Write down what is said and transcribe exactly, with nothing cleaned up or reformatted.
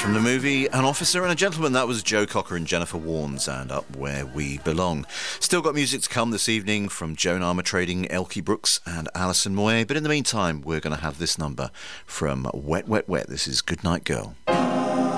from the movie An Officer and a Gentleman. That was Joe Cocker and Jennifer Warnes and Up Where We Belong. Still got music to come this evening from Joan Armatrading, Elkie Brooks and Alison Moyet. But in the meantime, we're going to have this number from Wet Wet Wet. This is Goodnight Girl.